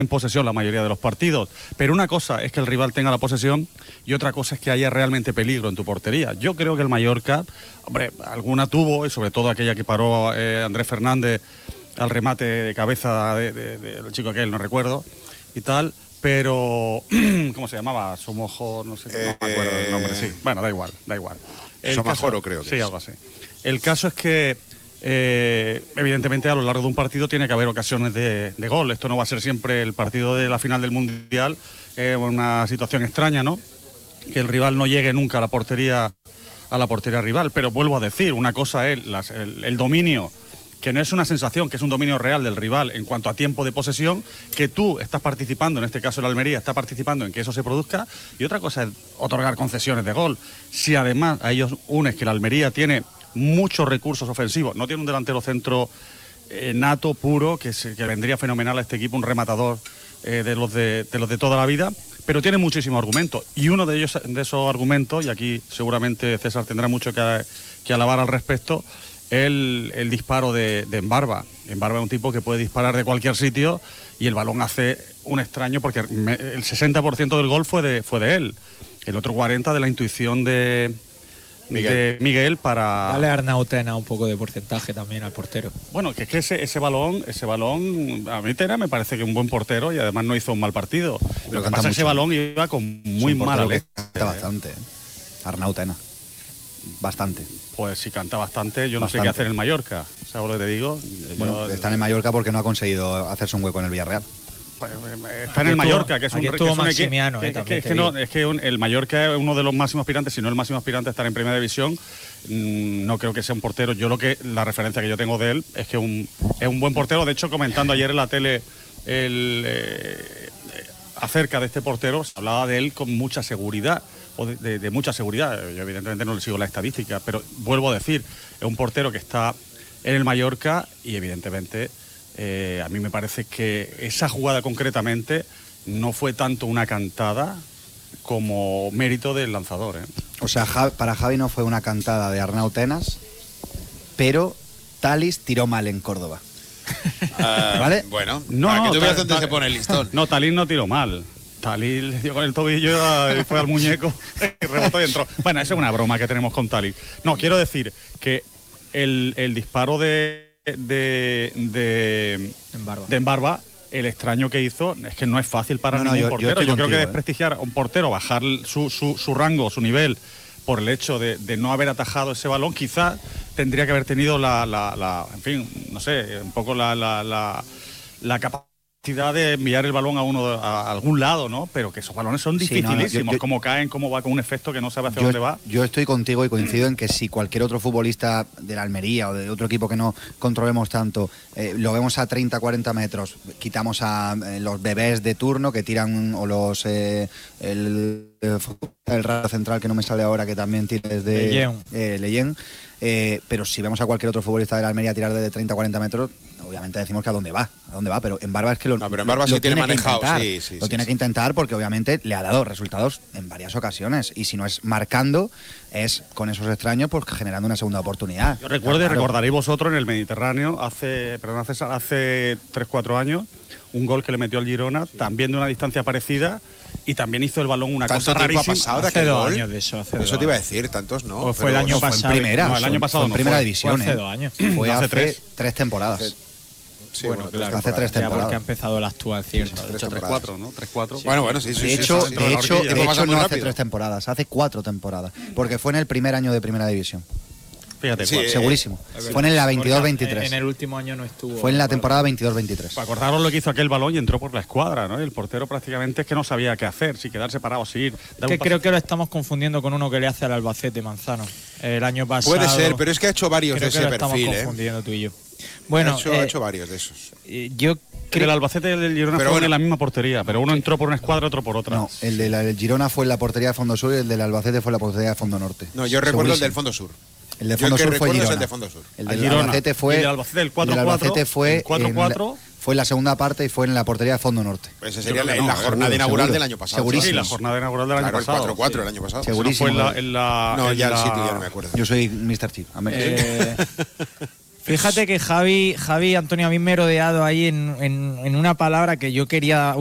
en posesión la mayoría de los partidos, pero una cosa es que el rival tenga la posesión y otra cosa es que haya realmente peligro en tu portería. Yo creo que el Mallorca, hombre, alguna tuvo, y sobre todo aquella que paró Andrés Fernández al remate de cabeza del chico aquel, no recuerdo, y tal, pero ¿cómo se llamaba? Somojo, no sé, no me acuerdo el nombre, sí. Bueno, da igual. Somajoro, creo que sí, es. algo así. El caso es que evidentemente a lo largo de un partido tiene que haber ocasiones de gol. Esto no va a ser siempre el partido de la final del Mundial, una situación extraña, ¿no? Que el rival no llegue nunca a la portería rival, pero vuelvo a decir, una cosa es el dominio, que no es una sensación, que es un dominio real del rival en cuanto a tiempo de posesión, que tú estás participando, en este caso el Almería está participando en que eso se produzca, y otra cosa es otorgar concesiones de gol. Si además a ellos unes que el Almería tiene muchos recursos ofensivos, no tiene un delantero centro nato, puro, que vendría fenomenal a este equipo, un rematador de los de toda la vida, pero tiene muchísimos argumentos, y uno de esos argumentos, y aquí seguramente César tendrá mucho que alabar al respecto, el disparo de Mbarba. Mbarba es un tipo que puede disparar de cualquier sitio y el balón hace un extraño, porque el 60% del gol fue de él, el otro 40% de la intuición de Miguel para... Dale a Arnautena un poco de porcentaje también al portero. Bueno, que es que ese balón, a mí Tena me parece que un buen portero y además no hizo un mal partido. Lo que pasa es que ese balón iba con muy mala leche. Canta bastante, Arnautena. Bastante. Pues si canta bastante, yo no sé qué hacer en el Mallorca. ¿Sabes lo que te digo? Bueno, está en el Mallorca porque no ha conseguido hacerse un hueco en el Villarreal. Está en el Mallorca, que es un Maximiano, es que el Mallorca es uno de los máximos aspirantes, si no el máximo aspirante a estar en Primera División. No creo que sea un portero. La referencia que yo tengo de él es que es un buen portero. De hecho, comentando ayer en la tele acerca de este portero, se hablaba de él con mucha seguridad, o de mucha seguridad. Yo evidentemente no le sigo la estadística, pero vuelvo a decir, es un portero que está en el Mallorca y evidentemente a mí me parece que esa jugada concretamente no fue tanto una cantada como mérito del lanzador. O sea, para Javi no fue una cantada de Arnautenas, pero Talis tiró mal en Córdoba. ¿Vale? Bueno, no, que tú veas dónde se pone el listón. No, Talis no tiró mal. Talis le dio con el tobillo y fue al muñeco y rebotó y entró. Bueno, esa es una broma que tenemos con Talis. No, quiero decir que el disparo de Mbarba, el extraño que hizo, es que no es fácil para ningún portero. Yo creo que desprestigiar a un portero, bajar su rango, su nivel, por el hecho de no haber atajado ese balón, quizás tendría que haber tenido en fin, no sé, un poco la capacidad de enviar el balón a algún lado, ¿no? Pero que esos balones son dificilísimos, cómo caen, cómo va con un efecto que no sabe hacia dónde va. Yo estoy contigo y coincido en que si cualquier otro futbolista de la Almería o de otro equipo que no controlemos tanto, lo vemos a 30, 40 metros, quitamos a los bebés de turno que tiran, o los el radio central que no me sale ahora, que también tira desde Leyen. Pero si vemos a cualquier otro futbolista de la Almería tirar desde 30 o 40 metros, obviamente decimos que a dónde va, pero en Mbarba es que pero en Mbarba sí tiene manejado, lo tiene que intentar, porque obviamente le ha dado resultados en varias ocasiones, y si no es marcando, es con esos extraños, pues generando una segunda oportunidad. Yo recordaréis vosotros en el Mediterráneo hace 3-4 años, un gol que le metió al Girona, también de una distancia parecida, y también hizo el balón una cosa rarísima. Hace 2 años de eso. Eso te iba a decir, tantos no. Pues fue el año pasado. El año pasado en Primera División. Hace 2 años. Fue hace 3 temporadas. Sí, bueno, claro, hace 3 temporadas. Porque ha empezado la actuación. 3-4, ¿no? 3-4. Sí. Bueno, sí. De hecho no hace 3 temporadas, hace 4 temporadas. Porque fue en el primer año de Primera División. Fíjate, segurísimo. Fue en la 22-23. En el último año no estuvo. Fue en la temporada 22-23. Acordaros lo que hizo aquel balón y entró por la escuadra, ¿no? Y el portero prácticamente es que no sabía qué hacer, si quedarse parado, si ir. Creo que lo estamos confundiendo con uno que le hace al Albacete, Manzano. El año pasado. Puede ser, pero es que ha hecho varios de ese perfil. Creo que lo estamos confundiendo tú y yo. Bueno, ha hecho varios de esos. Yo creo que el Albacete y el Girona fueron en la misma portería, pero uno entró por una escuadra, otro por otra. No, el del Girona fue en la portería de fondo sur y el del Albacete fue en la portería de fondo norte. No, yo recuerdo el del fondo sur. El de fondo sur fue Girona. El de fondo sur. El del Albacete fue. El Albacete del 4-4 fue 4-4. Fue en la segunda parte y fue en la portería de fondo norte. Pues esa sería la jornada inaugural del año pasado. Segurísimo. Sí, la jornada inaugural del año pasado. El 4-4 el año pasado. Segurísimo. No, fue no, ya el sitio ya no me acuerdo. Yo soy Mr. Chip. Fíjate que Javi, Antonio, a mí me he rodeado ahí en una palabra que yo quería